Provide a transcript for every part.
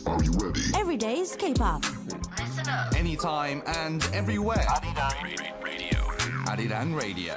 Are you ready? Every day's K-pop. Listen up. Anytime and everywhere. Radio. Arirang Radio.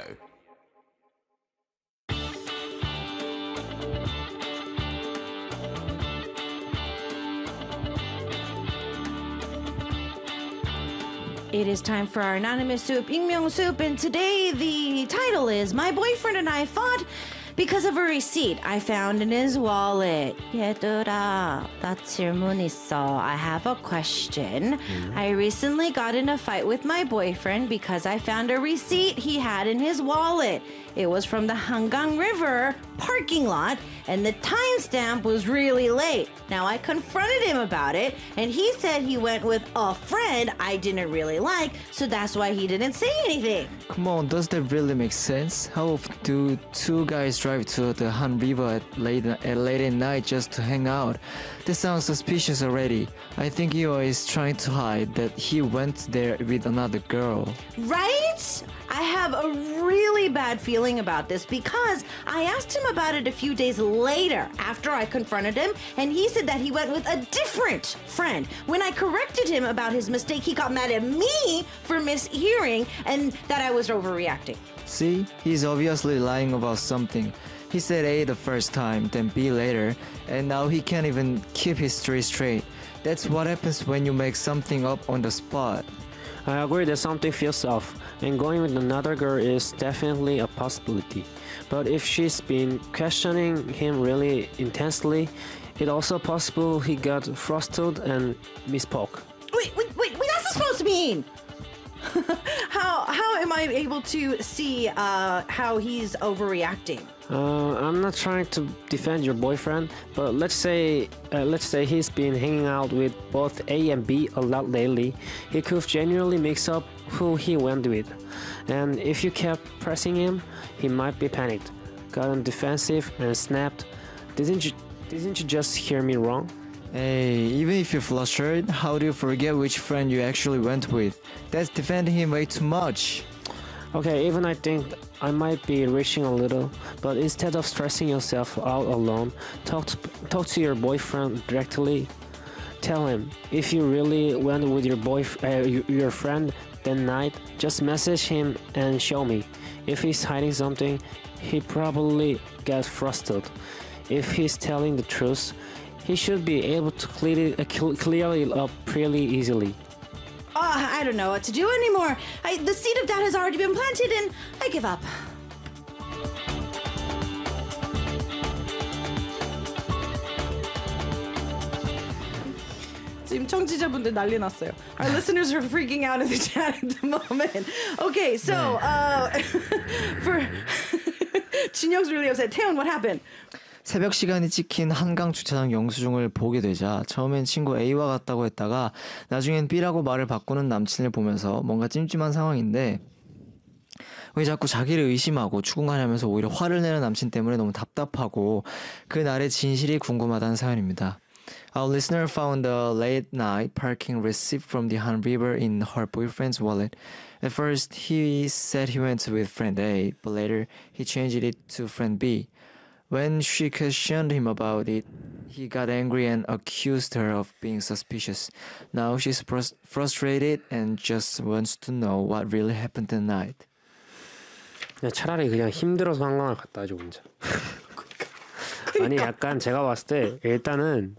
It is time for our anonymous soup, 익명 soup, and today the title is My Boyfriend and I Fought Because of a Receipt I Found in His Wallet. 얘들아, 나 질문 있어. I have a question. I recently got in a fight with my boyfriend because I found a receipt he had in his wallet. It was from the Hangang River parking lot, and the timestamp was really late. Now, I confronted him about it, and he said he went with a friend I didn't really like, so that's why he didn't say anything. Come on, does that really make sense? How often do two guys drive to the Han River at late at night just to hang out? This sounds suspicious already. I think Eo is trying to hide that he went there with another girl. Right? I have a really bad feeling about this because I asked him about it a few days later after I confronted him, and he said that he went with a different friend. When I corrected him about his mistake, he got mad at me for mishearing and that I was overreacting. See, he's obviously lying about something. He said A the first time, then B later, and now he can't even keep his story straight. That's what happens when you make something up on the spot. I agree that something feels off, and going with another girl is definitely a possibility. But if she's been questioning him really intensely, it's also possible he got frustrated and misspoke. Wait, that's supposed to mean? How am I able to see how he's overreacting? I'm not trying to defend your boyfriend, but let's say he's been hanging out with both A and B a lot lately. He could genuinely mix up who he went with, and if you kept pressing him, he might be panicked, gotten defensive, and snapped. Didn't you just hear me wrong? Hey, even if you're flustered, how do you forget which friend you actually went with? That's defending him way too much. Okay, even I think I might be reaching a little, but instead of stressing yourself out alone, talk to your boyfriend directly. Tell him if you really went with your friend that night. Just message him and show me. If he's hiding something, he probably got frustrated. If he's telling the truth, he should be able to clear it up pretty easily. I don't know what to do anymore. The seed of doubt has already been planted and I give up. 지금 청취자분들 난리 났어요. Our listeners are freaking out in the chat at the moment. Okay, so for 진영's really upset. 태훈, what happened? 새벽 시간이 찍힌 한강 주차장 영수증을 보게 되자 처음엔 친구 A와 같다고 했다가 나중엔 B라고 말을 바꾸는 남친을 보면서 뭔가 찜찜한 상황인데 왜 자꾸 자기를 의심하고 추궁하냐면서 오히려 화를 내는 남친 때문에 너무 답답하고 그날의 진실이 궁금하다는 사연입니다. Our listener found a late night parking receipt from the Han River in her boyfriend's wallet. At first, he said he went with friend A, but later he changed it to friend B. When she questioned him about it, he got angry and accused her of being suspicious. Now she's frustrated and just wants to know what really happened that night. 차라리 그냥 힘들어서 한강을 갔다 와줘 혼자. 아니 약간 제가 봤을 때 일단은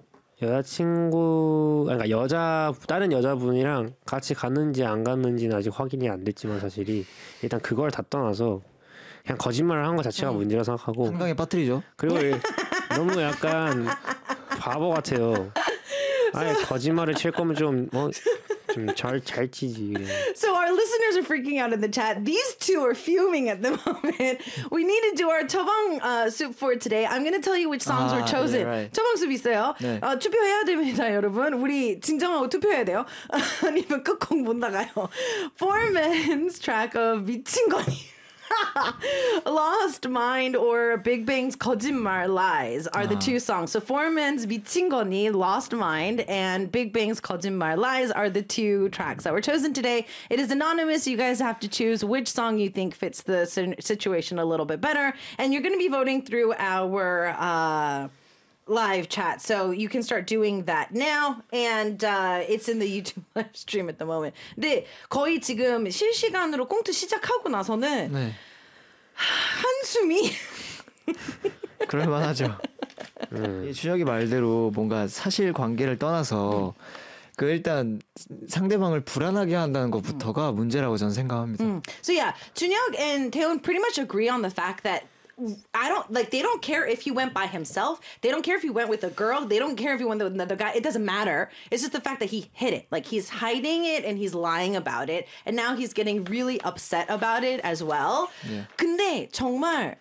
다른 여자분이랑 같이 갔는지 안 갔는지는 아직 확인이 안 됐지만 사실이 일단 그걸 다 떠나서 그냥 거짓말을 한 것 자체가 문제라 생각하고 한강에 빠뜨리죠. 그리고 너무 약간 바보 같아요. 아니 거짓말을 칠 거면 좀 잘 치지. So our listeners are freaking out in the chat. These two are fuming at the moment. We need to do our 처방 soup for today. I'm going to tell you which songs were chosen. Yeah, right. 처방 soup 있어요. 네. 투표해야 됩니다, 여러분. 우리 진정하고 투표해야 돼요. 아니면 끝곡 못 나가요. Four Men's track of 미친 거니. Lost Mind or Big Bang's 거짓말 Lies are the two songs. So Four Men's 미친 거니, Lost Mind, and Big Bang's 거짓말 Lies are the two tracks that were chosen today. It is anonymous. You guys have to choose which song you think fits the situation a little bit better. And you're going to be voting through our live chat. So you can start doing that now. And it's in the YouTube live stream at the moment. 근데 거의 지금 실시간으로 꽁트 시작하고 나서는 네. 한숨이 그럴만하죠. 이 준혁이 말대로 뭔가 사실 관계를 떠나서 그 일단 상대방을 불안하게 한다는 것부터가 문제라고 저는 생각합니다. So yeah, Junyoung and Taehoon pretty much agree on the fact that they don't care if he went by himself. They don't care if he went with a girl. They don't care if he went with another guy. It doesn't matter. It's just the fact that he hid it. Like he's hiding it and he's lying about it. And now he's getting really upset about it as well. Yeah. 근데 정말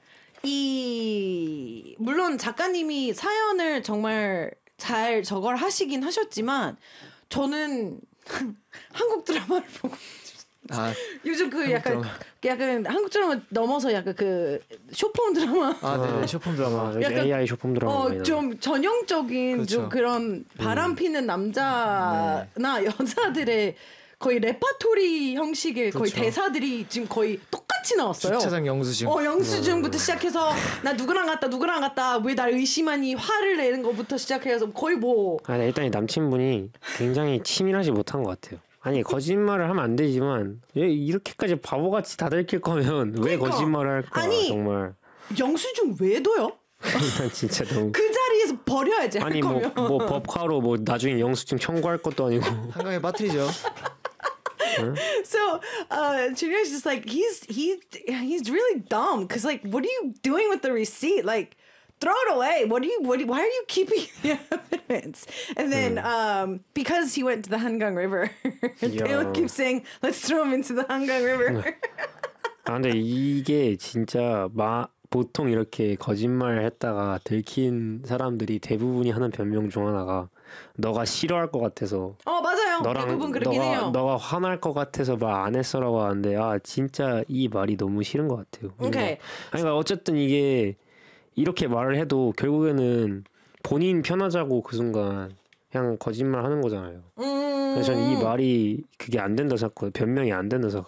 물론 작가님이 사연을 정말 잘 저걸 하시긴 하셨지만 저는 한국 드라마를 보고 아, 요즘 그 약간 한국 드라마 넘어서 약간 그 쇼폼 드라마 네, 쇼폼 드라마. 요즘 약간, AI 쇼폼 드라마 좀 전형적인 그렇죠. 좀 그런 바람 피는 남자나 여자들의 거의 레파토리 형식의 거의 그렇죠. 대사들이 지금 거의 똑같이 나왔어요. 주차장 영수증. 영수증부터 시작해서 나 누구랑 갔다 왜 날 의심하니 화를 내는 것부터 시작해서 거의 뭐 아니 일단 이 남친분이 굉장히 치밀하지 못한 것 같아요. 아니 거짓말을 하면 안 되지만 왜 이렇게까지 바보같이 다 들킬 거면 왜 그러니까. 거짓말을 할까 아니, 정말. 영수증 왜 둬요? 난 진짜 너무. 그 자리에서 버려야지 할 아니 거면. 뭐 법카로 뭐 나중에 영수증 청구할 것도 아니고. 한강에 빠뜨리죠. So Junior's just like he's really dumb because like what are you doing with the receipt? Like throw it away. Why are you keeping the evidence? And then because he went to the Hangang River, Taehoon keeps saying let's throw him into the Hangang River. 아 근데 이게 진짜 보통 이렇게 거짓말을 했다가 들킨 사람들이 대부분이 하는 변명 중 하나가 너가 싫어할 것 같아서 맞아요. 대부분 그렇긴 해요. 너가 화날 것 같아서 말 안 했어라고 하는데 진짜 이 말이 너무 싫은 것 같아요. 오케이. 그러니까 어쨌든 이게 이렇게 말을 해도 결국에는 본인 편하자고 그 순간 그냥 거짓말 하는 거잖아요. 그래서 저는 이 말이 그게 안 된다 생각하고 변명이 안 된다 생각.